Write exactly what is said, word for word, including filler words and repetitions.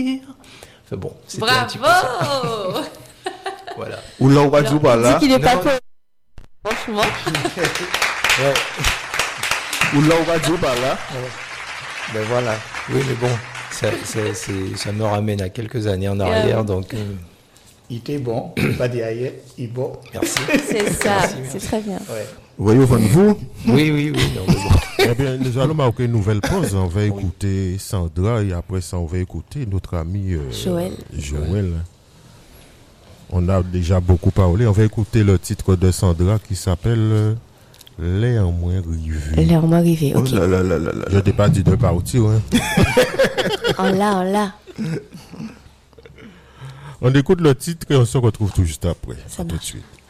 Enfin bon, c'était un petit peu Bravo. voilà. Ou là, on va dire par là. Dis qu'il est pas Non. peu. Franchement. Ouais. Ou là, on va dire par là. Ben voilà. Oui, mais bon, ça, ça, c'est, ça me ramène à quelques années en arrière, Yeah. donc euh, Il était bon, pas derrière, il est bon. merci. C'est ça, Merci, c'est merci. très bien. Ouais. Vous voyez au fond de vous? Oui, oui, oui. Non, mais bon. Eh bien, nous allons marquer une nouvelle pause. On va écouter Sandra et après ça, on va écouter notre ami euh, Joël. Joël. On a déjà beaucoup parlé. On va écouter le titre de Sandra qui s'appelle euh, Les en moins rivés. L'air m'a arrivé, Oh ok. là là là là là. Je t'ai pas dit de partir. Hein. En là, en là. On écoute le titre et on se retrouve tout juste après. Ça À tout de marche. suite.